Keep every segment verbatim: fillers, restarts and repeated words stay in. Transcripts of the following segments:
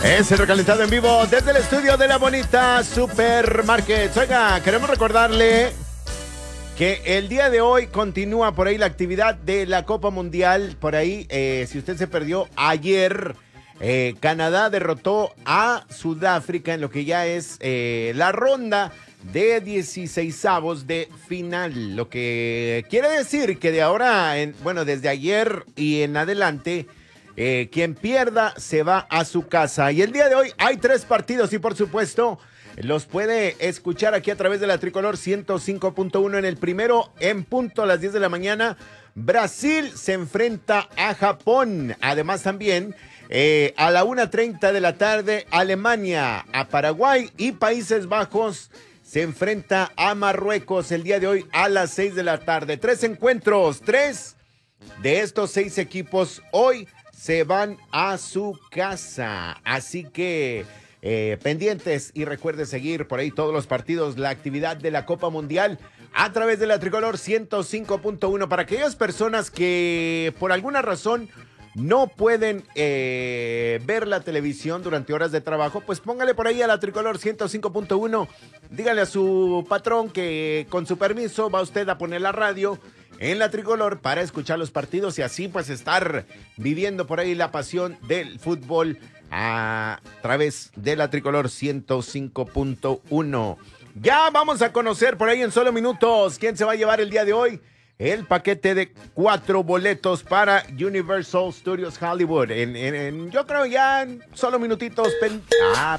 Es el recalentado en vivo desde el estudio de la bonita Supermarket. Oiga, queremos recordarle que el día de hoy continúa por ahí la actividad de la Copa Mundial. Por ahí, eh, si usted se perdió ayer, eh, Canadá derrotó a Sudáfrica en lo que ya es eh, la ronda de dieciseisavos de final. Lo que quiere decir que de ahora, en, bueno, desde ayer y en adelante, Eh, quien pierda se va a su casa. Y el día de hoy hay tres partidos y por supuesto los puede escuchar aquí a través de la Tricolor ciento cinco punto uno. En el primero, en punto a las diez de la mañana, Brasil se enfrenta a Japón. Además también eh, a la una treinta de la tarde, Alemania a Paraguay y Países Bajos se enfrenta a Marruecos el día de hoy a las seis de la tarde. Tres encuentros, tres de estos seis equipos hoy se van a su casa. Así que eh, pendientes y recuerde seguir por ahí todos los partidos, la actividad de la Copa Mundial a través de la Tricolor ciento cinco punto uno. Para aquellas personas que por alguna razón no pueden eh, ver la televisión durante horas de trabajo, pues póngale por ahí a la Tricolor ciento cinco punto uno. Dígale a su patrón que con su permiso va usted a poner la radio en la Tricolor para escuchar los partidos y así pues estar viviendo por ahí la pasión del fútbol a través de la Tricolor ciento cinco punto uno. Ya vamos a conocer por ahí en solo minutos quién se va a llevar el día de hoy el paquete de cuatro boletos para Universal Studios Hollywood. En, en, en, yo creo ya en solo minutitos. Pen... Ah.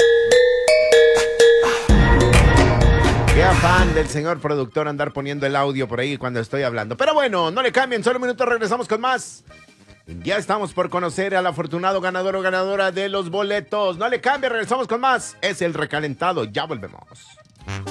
Qué afán del señor productor andar poniendo el audio por ahí cuando estoy hablando. Pero bueno, no le cambien, solo un minuto, regresamos con más. Ya estamos por conocer al afortunado ganador o ganadora de los boletos. No le cambien, regresamos con más. Es el recalentado, ya volvemos.